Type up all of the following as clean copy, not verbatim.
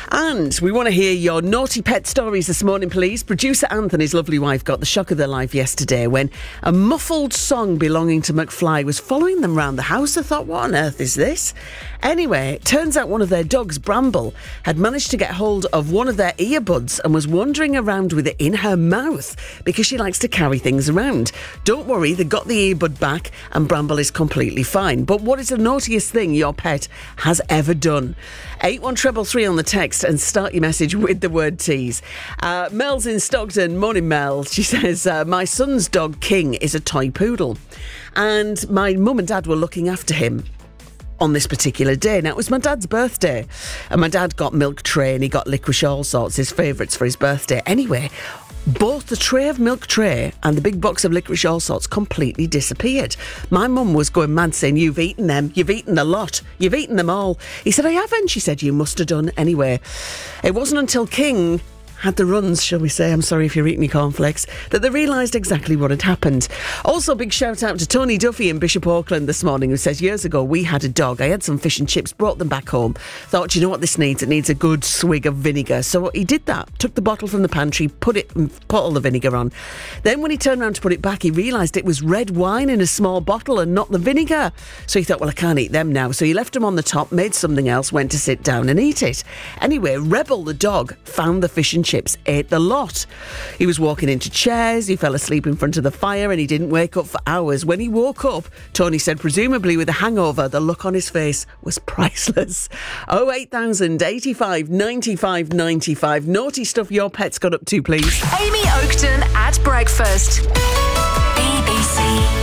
And we want to hear your naughty pet stories this morning, please. Producer Anthony's lovely wife got the shock of their life yesterday when a muffled song belonging to McFly was following them round the house. I thought, what on earth is this? Anyway, it turns out one of their dogs, Bramble, had managed to get hold of one of their earbuds and was wandering around with it in her mouth because she likes to carry things around. Don't worry, they got the earbud back and Bramble is completely fine. But what is the naughtiest thing your pet has ever done? 81333 on the text and start your message with the word tease. Mel's in Stockton. Morning, Mel. She says, my son's dog, King, is a toy poodle. And my mum and dad were looking after him on this particular day. Now, it was my dad's birthday. And my dad got Milk Tray and he got Licorice All Sorts, his favourites, for his birthday. Anyway, both the tray of Milk Tray and the big box of Licorice All Sorts completely disappeared. My mum was going mad saying, you've eaten them, you've eaten a lot, you've eaten them all. He said, I haven't. She said, you must have done. Anyway, it wasn't until King had the runs, shall we say, I'm sorry if you're eating your cornflakes, that they realised exactly what had happened. Also, big shout out to Tony Duffy in Bishop Auckland this morning, who says, years ago we had a dog. I had some fish and chips, brought them back home. Thought, you know what this needs? It needs a good swig of vinegar. So he did that. Took the bottle from the pantry, put all the vinegar on. Then when he turned around to put it back, he realised it was red wine in a small bottle and not the vinegar. So he thought, well, I can't eat them now. So he left them on the top, made something else, went to sit down and eat it. Anyway, Rebel the dog found the fish and chips, ate the lot. He was walking into chairs, he fell asleep in front of the fire and he didn't wake up for hours. When he woke up, Tony said, presumably with a hangover, the look on his face was priceless. 08000 85 95 95. Naughty stuff your pet's got up to, please. Amy Oakton at breakfast. BBC.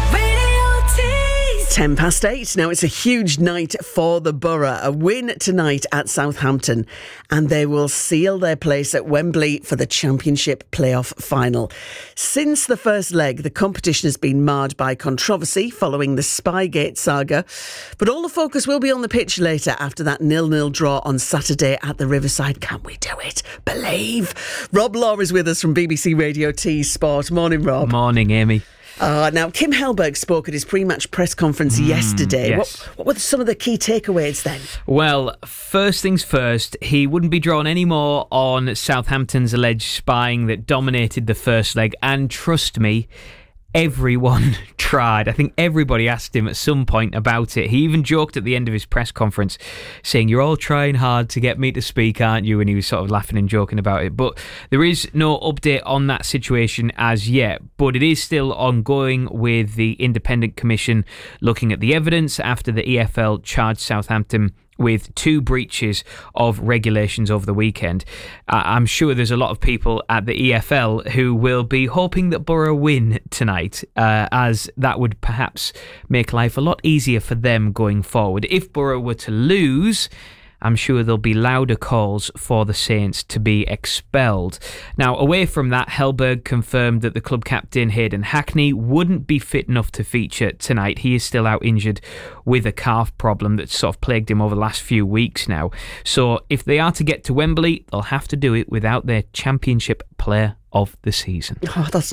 8:10. Now, it's a huge night for the Borough. A win tonight at Southampton, and they will seal their place at Wembley for the Championship playoff final. Since the first leg, the competition has been marred by controversy following the Spygate saga, but all the focus will be on the pitch later after that 0-0 draw on Saturday at the Riverside. Can we do it? Believe. Rob Law is with us from BBC Radio T Sport. Morning, Rob. Morning, Amy. Now, Kim Hellberg spoke at his pre-match press conference yesterday. Yes. What were some of the key takeaways then? Well, first things first, he wouldn't be drawn anymore on Southampton's alleged spying that dominated the first leg. And trust me, everyone tried. I think everybody asked him at some point about it. He even joked at the end of his press conference saying, you're all trying hard to get me to speak, aren't you? And he was sort of laughing and joking about it. But there is no update on that situation as yet. But it is still ongoing with the Independent Commission looking at the evidence after the EFL charged Southampton with 2 breaches of regulations over the weekend. I'm sure there's a lot of people at the EFL who will be hoping that Borough win tonight, as that would perhaps make life a lot easier for them going forward. If Borough were to lose, I'm sure there'll be louder calls for the Saints to be expelled. Now, away from that, Hellberg confirmed that the club captain, Hayden Hackney, wouldn't be fit enough to feature tonight. He is still out injured with a calf problem that's sort of plagued him over the last few weeks now. So if they are to get to Wembley, they'll have to do it without their Championship player of the season. Oh, that's